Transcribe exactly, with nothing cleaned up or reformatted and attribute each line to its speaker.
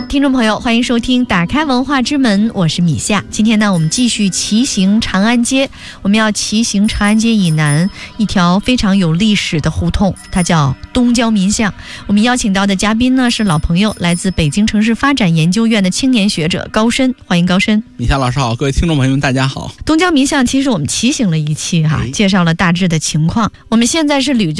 Speaker 1: 听众朋友，欢迎收听打开文化之门，我是米夏。今天呢，我们继续骑行长安街，我们要骑行长安街以南一条非常有历史的胡同，它叫东郊民巷。我们邀请到的嘉宾呢是老朋友，来自北京城市发展研究院的青年学者高深，欢迎高深。
Speaker 2: 米夏老师好，各位听众朋友们大家好。
Speaker 1: 东郊民巷其实我们骑行了一期哈，介绍了大致的情况。我们现在是捋着